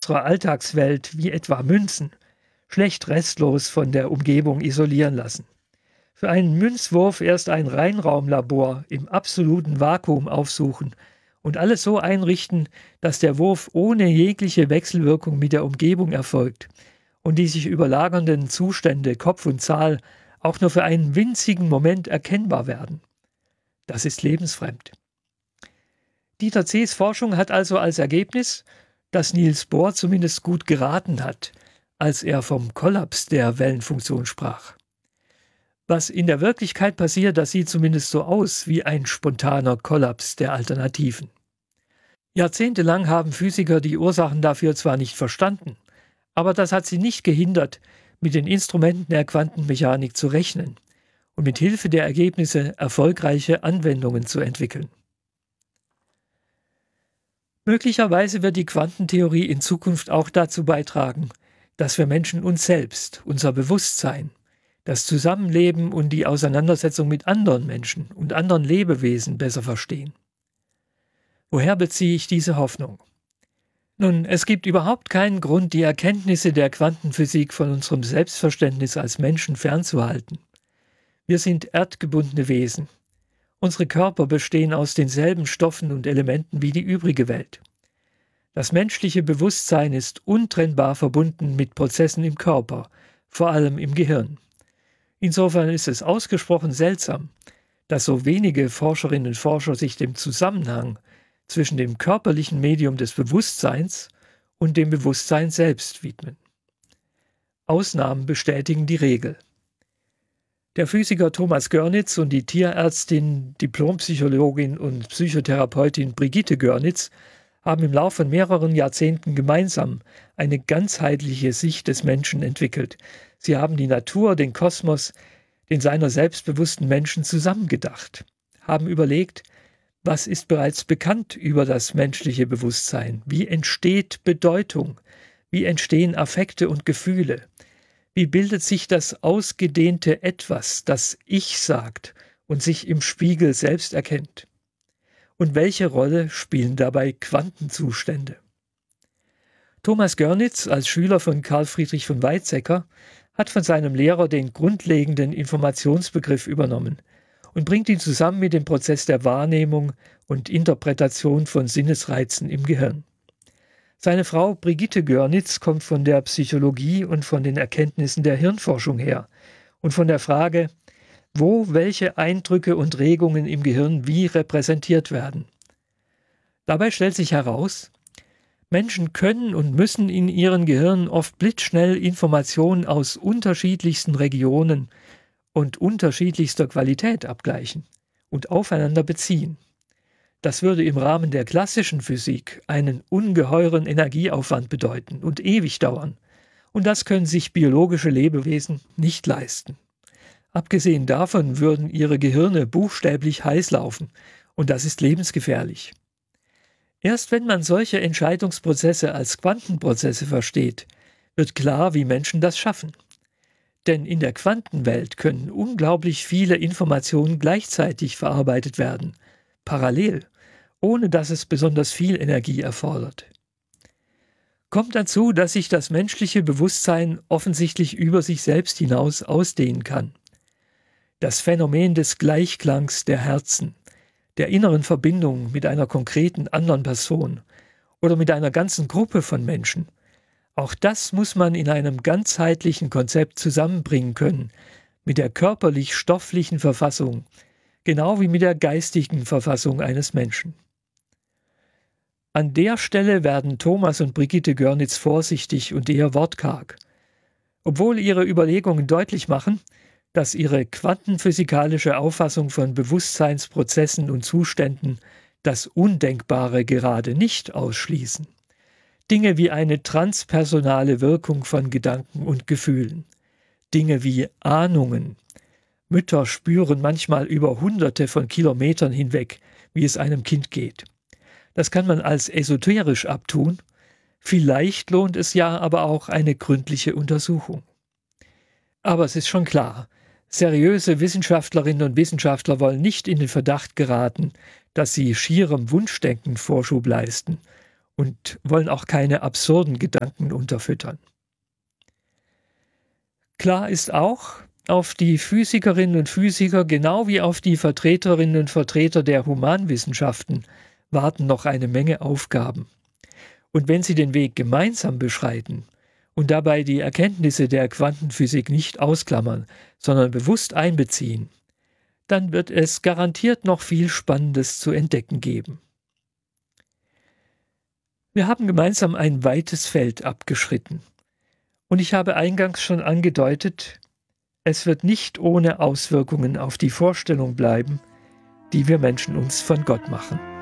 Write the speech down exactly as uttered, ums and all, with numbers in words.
unserer Alltagswelt, wie etwa Münzen, schlecht restlos von der Umgebung isolieren lassen. Für einen Münzwurf erst ein Reinraumlabor im absoluten Vakuum aufsuchen und alles so einrichten, dass der Wurf ohne jegliche Wechselwirkung mit der Umgebung erfolgt und die sich überlagernden Zustände Kopf und Zahl auch nur für einen winzigen Moment erkennbar werden. Das ist lebensfremd. Dieter Zehs Forschung hat also als Ergebnis, dass Niels Bohr zumindest gut geraten hat, als er vom Kollaps der Wellenfunktion sprach. Was in der Wirklichkeit passiert, das sieht zumindest so aus wie ein spontaner Kollaps der Alternativen. Jahrzehntelang haben Physiker die Ursachen dafür zwar nicht verstanden, aber das hat sie nicht gehindert, mit den Instrumenten der Quantenmechanik zu rechnen und mit Hilfe der Ergebnisse erfolgreiche Anwendungen zu entwickeln. Möglicherweise wird die Quantentheorie in Zukunft auch dazu beitragen, dass wir Menschen uns selbst, unser Bewusstsein, das Zusammenleben und die Auseinandersetzung mit anderen Menschen und anderen Lebewesen besser verstehen. Woher beziehe ich diese Hoffnung? Nun, es gibt überhaupt keinen Grund, die Erkenntnisse der Quantenphysik von unserem Selbstverständnis als Menschen fernzuhalten. Wir sind erdgebundene Wesen. Unsere Körper bestehen aus denselben Stoffen und Elementen wie die übrige Welt. Das menschliche Bewusstsein ist untrennbar verbunden mit Prozessen im Körper, vor allem im Gehirn. Insofern ist es ausgesprochen seltsam, dass so wenige Forscherinnen und Forscher sich dem Zusammenhang zwischen dem körperlichen Medium des Bewusstseins und dem Bewusstsein selbst widmen. Ausnahmen bestätigen die Regel. Der Physiker Thomas Görnitz und die Tierärztin, Diplompsychologin und Psychotherapeutin Brigitte Görnitz haben im Laufe von mehreren Jahrzehnten gemeinsam eine ganzheitliche Sicht des Menschen entwickelt. Sie haben die Natur, den Kosmos, den seiner selbstbewussten Menschen zusammengedacht, haben überlegt, was ist bereits bekannt über das menschliche Bewusstsein, wie entsteht Bedeutung, wie entstehen Affekte und Gefühle, wie bildet sich das ausgedehnte Etwas, das Ich sagt und sich im Spiegel selbst erkennt. Und welche Rolle spielen dabei Quantenzustände? Thomas Görnitz, als Schüler von Carl Friedrich von Weizsäcker, hat von seinem Lehrer den grundlegenden Informationsbegriff übernommen und bringt ihn zusammen mit dem Prozess der Wahrnehmung und Interpretation von Sinnesreizen im Gehirn. Seine Frau Brigitte Görnitz kommt von der Psychologie und von den Erkenntnissen der Hirnforschung her und von der Frage, wo welche Eindrücke und Regungen im Gehirn wie repräsentiert werden. Dabei stellt sich heraus, Menschen können und müssen in ihren Gehirnen oft blitzschnell Informationen aus unterschiedlichsten Regionen und unterschiedlichster Qualität abgleichen und aufeinander beziehen. Das würde im Rahmen der klassischen Physik einen ungeheuren Energieaufwand bedeuten und ewig dauern, und das können sich biologische Lebewesen nicht leisten. Abgesehen davon würden ihre Gehirne buchstäblich heiß laufen, und das ist lebensgefährlich. Erst wenn man solche Entscheidungsprozesse als Quantenprozesse versteht, wird klar, wie Menschen das schaffen. Denn in der Quantenwelt können unglaublich viele Informationen gleichzeitig verarbeitet werden, parallel, ohne dass es besonders viel Energie erfordert. Kommt dazu, dass sich das menschliche Bewusstsein offensichtlich über sich selbst hinaus ausdehnen kann. Das Phänomen des Gleichklangs der Herzen, der inneren Verbindung mit einer konkreten anderen Person oder mit einer ganzen Gruppe von Menschen, auch das muss man in einem ganzheitlichen Konzept zusammenbringen können, mit der körperlich-stofflichen Verfassung, genau wie mit der geistigen Verfassung eines Menschen. An der Stelle werden Thomas und Brigitte Görnitz vorsichtig und eher wortkarg, obwohl ihre Überlegungen deutlich machen, dass ihre quantenphysikalische Auffassung von Bewusstseinsprozessen und Zuständen das Undenkbare gerade nicht ausschließen. Dinge wie eine transpersonale Wirkung von Gedanken und Gefühlen, Dinge wie Ahnungen. Mütter spüren manchmal über Hunderte von Kilometern hinweg, wie es einem Kind geht. Das kann man als esoterisch abtun. Vielleicht lohnt es ja aber auch eine gründliche Untersuchung. Aber es ist schon klar, seriöse Wissenschaftlerinnen und Wissenschaftler wollen nicht in den Verdacht geraten, dass sie schierem Wunschdenken Vorschub leisten und wollen auch keine absurden Gedanken unterfüttern. Klar ist auch, auf die Physikerinnen und Physiker, genau wie auf die Vertreterinnen und Vertreter der Humanwissenschaften, warten noch eine Menge Aufgaben. Und wenn sie den Weg gemeinsam beschreiten und dabei die Erkenntnisse der Quantenphysik nicht ausklammern, sondern bewusst einbeziehen, dann wird es garantiert noch viel Spannendes zu entdecken geben. Wir haben gemeinsam ein weites Feld abgeschritten. Und ich habe eingangs schon angedeutet, es wird nicht ohne Auswirkungen auf die Vorstellung bleiben, die wir Menschen uns von Gott machen.